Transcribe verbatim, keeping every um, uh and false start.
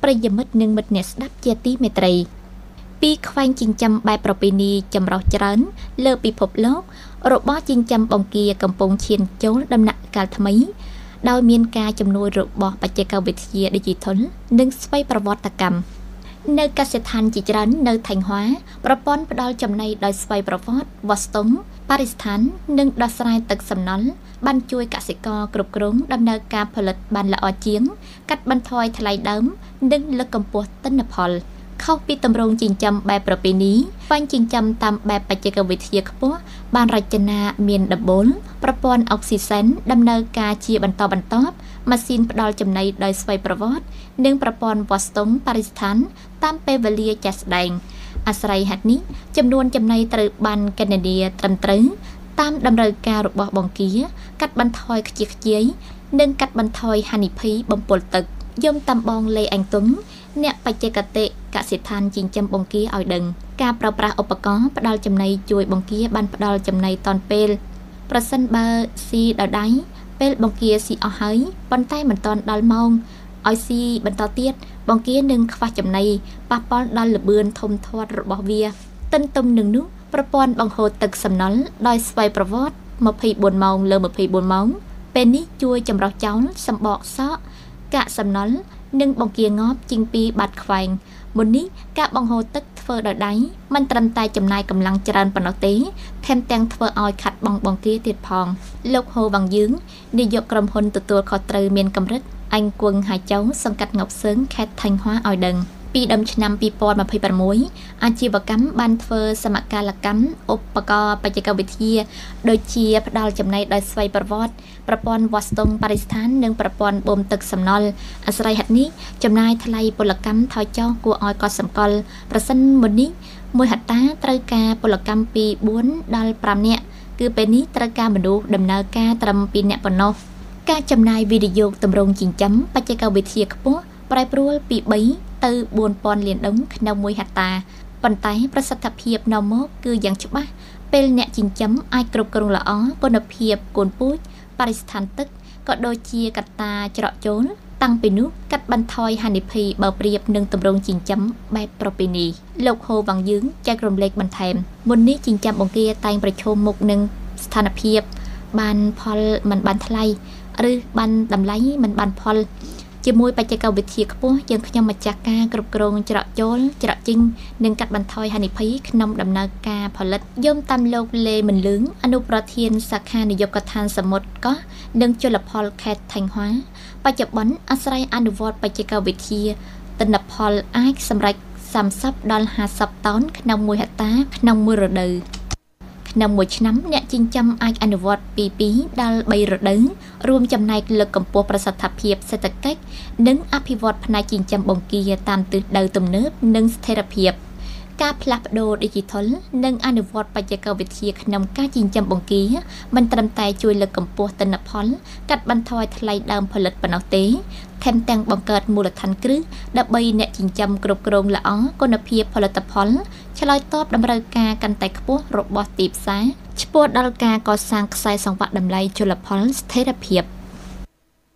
ប្រិយមិត្តនិងមិត្តអ្នកស្ដាប់ជាទីមេត្រីពីខ្វែងចិញ្ចឹមបែបប្រពៃណីចម្រុះច្រើនលើពិភពលោករបស់ចិញ្ចឹមបង្គាកំពុងឈានចូលដំណាក់កាលថ្មីដោយមានការជំនួយរបស់បច្ចេកវិទ្យា Digital និងស្វ័យប្រវត្តិកម្មនៅកសិដ្ឋានជាច្រើននៅថៃហួាប្រព័ន្ធផ្ដល់ចំណីដោយស្វ័យប្រវត្តិវាស់ស្ទង់បរិស្ថាននិងដោះស្រាយទឹកសំណល់បានជួយកសិករគ្រប់គ្រងដំណើរការផលិតបានល្អជាងកាត់បន្ថយថ្លៃដើមនិងលើកកម្ពស់ទិន្នផលខុសពីទម្រង់ចិញ្ចឹមបែបប្រពៃណីខ្វែងចិញ្ចឹមតាមបែបបច្ចេកវិទ្យាខ្ពស់បានរចនាមានដំបូលប្រព័ន្ធអុកស៊ីសែនដំណើរការជាបន្តបន្ទាប់ម៉ាស៊ីនផ្ដល់ចំណីដោយស្វ័យប្រវត្តិនិងប្រព័ន្ធវាស់ស្ទង់បរិស្ថានតាមពេលវេលាចាស់ស្ដែងអាស្រ័យហេតុនេះចំនួនចំណីត្រូវបានគណនាត្រឹមត្រូវតាមតម្រូវការរបស់បង្គាកាត់បន្ថយខ្ជិះខ្ជាយនិងកាត់បន្ថយហានិភ័យបំពុលទឹកយមតាមបងលេអញទុំអ្នកបច្ចេកទេសកសិដ្ឋានចិញ្ចឹមបង្គាឲ្យដឹងការប្រើប្រាស់ឧបករណ៍ផ្ដល់ចំណីជួយបង្គាបានផ្ដល់ចំណីតាន់ពេលប្រសិនបើស៊ីដល់ដៃពេលបង្គាស៊ីអស់ហើយប៉ុន្តែមិនទាន់ដល់ម៉ោងឲ្យស៊ីបន្តទៀតបង្គានឹងខ្វះចំណីប៉ះពាល់ដល់ល្បឿនធំធាត់របស់វាទន្ទឹមនឹងនោះប្រព័ន្ធបង្ហូរទឹកសំណល់ដោយស្វ័យប្រវត្តិម្ភៃបួនម៉ោងលើម្ភៃបួនម៉ោងពេលនេះជួយចម្រោះចោលសម្បកសក់កាកសំណល់និងបង្គាងាប់ជាងពីបាត់ខ្វែងមុននេះការបង្ហូរទឹកធ្វើដោយដៃមិនត្រឹមតែចំណាយកម្លាំងច្រើនប៉ុណ្ណោះទេថែមទាំងធ្វើឲ្យខាត់បងបង្គាទៀតផងលោកហូវ៉ាងយើងនាយកក្រុមហ៊ុនទទួលខុសត្រូវមានកម្រិតអញគង់ហាចៅសង្កាត់ងប់សើងខេត្តថៃហួរឲ្យដឹងពីដើមឆ្នាំពីរពាន់ម្ភៃប្រាំមួយអាជីវកម្មបានធ្វើសមកាលកម្មឧបករណ៍បច្ចេកវិទ្យាដូចជាផ្ដល់ចំណីដោយស្វ័យប្រវត្តិប្រព័ន្ធវាស់ស្ទង់បរិស្ថាននិងប្រព័ន្ធបូមទឹកសំណល់អាស្រ័យហេតុនេះចំណាយថ្លៃពលកម្មថយចុះគួរឲ្យកត់សម្គាល់ប្រសិនមុននេះមួយហត្តាត្រូវការពលកម្មពីបួនដល់ប្រាំនាក់គឺពេលនេះត្រូវការមនុស្សដំណើរការត្រឹមពីរនាក់ប៉ុណ្ណោះការចំណាយវិនិយោគទម្រង់ចិញ្ចឹមបច្ចេកវិទ្យាខ្ពស់ប្រែប្រួលពីបីទៅបួនពាន់លានដុំក្នុងមួយហត្តាប៉ុន្តែប្រសិទ្ធភាពនាំមកគឺយ៉ាងច្បាស់ពេលអ្នកចិញ្ចឹមអាចគ្រប់គ្រងល្អគុណភាពកូនពូជបរិស្ថានទឹកក៏ដូចជាកត្តាច្រកចូលតាំងពីនោះកាត់បន្ថយហានិភ័យបើប្រៀបនឹងទម្រង់ចិញ្ចឹមបែបប្រពៃណីលោកហូវ៉ាងយើងចែករំលែកបន្ថែមមុននេះចិញ្ចឹមបង្គាតែងប្រឈមមុខនឹងស្ថានភាពបានផលមិនបានថ្លៃឬបានតម្លៃមិនបានផលជាមួយបច្ចេកវិទ្យាខ្ពស់យើងខ្ញុំម្ចាស់ការគ្រប់គ្រងច្រកចូលច្រកចេញនិងកាត់បន្ថយហានិភ័យក្នុងដំណើរការផលិតយមតាមលោកលេមិនលឿងអនុប្រធានសាខានាយកដ្ឋានសមុទ្រកោះនិងជលផលខេត្តថៃហួរបច្ចុប្បន្នអាស្រ័យអនុវត្តបច្ចេកវិទ្យាទិន្នផលអាចសម្រេចសាមសិបដល់ហាសិបតោនក្នុងមួយហត្តាក្នុងមួយរដូវក្នុងមួយឆ្នាំអ្នកចិញ្ចឹមអាចអនុវត្តពីពីរដល់បីរដូវរួមចំណែកលើកកម្ពស់ប្រសិទ្ធភាពសេដ្ឋកិច្ចនិងអភិវឌ្ឍផ្នែកចិញ្ចឹមបង្គាតាមទិសដៅទំនើបនិងស្ថិរភាពការផ្លាស់ប្ដូរ Digital និងអនុវត្តបច្ចេកវិទ្យាក្នុងការចិញ្ចឹមបង្គាមិនត្រឹមតែជួយលើកកម្ពស់ទិន្នផលកាត់បន្ថយថ្លៃដើមផលិតប៉ុណ្ណោះទេថែមទាំងបង្កើតមូលដ្ឋានគ្រឹះដើម្បីអ្នកចិញ្ចឹមគ្រប់គ្រងល្អគុណភាពផលិតផលឆ្លើយតបតម្រូវការកាន់តែខ្ពស់របស់ទីផ្សារឆ្ពោះដល់ការកសាងខ្សែសង្វាក់តម្លៃជលផលស្ថិរភាព